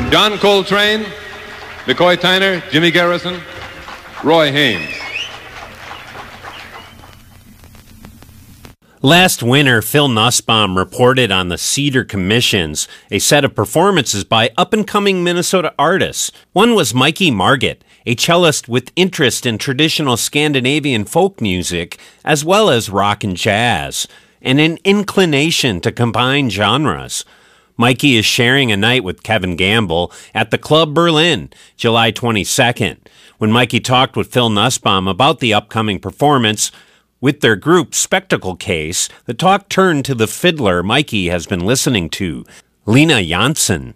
John Coltrane, McCoy Tyner, Jimmy Garrison, Roy Haynes. Last winter, Phil Nussbaum reported on the Cedar Commissions, a set of performances by up-and-coming Minnesota artists. One was Mikey Margit, a cellist with interest in traditional Scandinavian folk music, as well as rock and jazz, and an inclination to combine genres. Mikey is sharing a night with Kevin Gamble at the Club Berlin, July 22nd. When Mikey talked with Phil Nussbaum about the upcoming performance, with their group Spectacle Case, the talk turned to the fiddler Mikey has been listening to, Lena Janssen.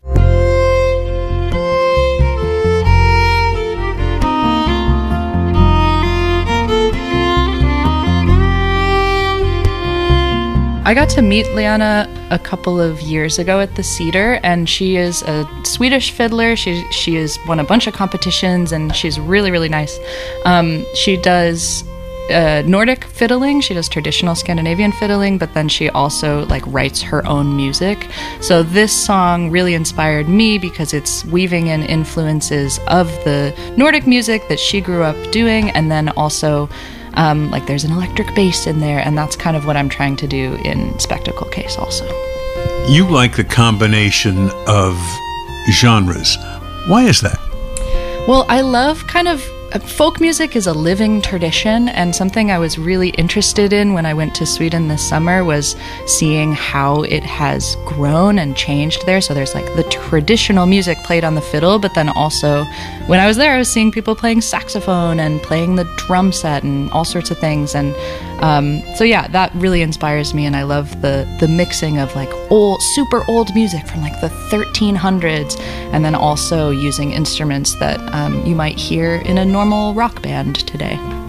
I got to meet Liana a couple of years ago at the Cedar, and she is a Swedish fiddler. She has won a bunch of competitions, and she's really, really nice. She does Nordic fiddling. She does traditional Scandinavian fiddling, but then she also writes her own music. So this song really inspired me because it's weaving in influences of the Nordic music that she grew up doing, and then also there's an electric bass in there, and that's kind of what I'm trying to do in Spectacle Case also. You like the combination of genres. Why is that? Well, I love folk music is a living tradition, and something I was really interested in when I went to Sweden this summer was seeing how it has grown and changed there. So there's the traditional music played on the fiddle, but then also when I was there, I was seeing people playing saxophone and playing the drum set and all sorts of things. And so yeah, that really inspires me, and I love the mixing of super old music from the 1300s, and then also using instruments that you might hear in a normal rock band today.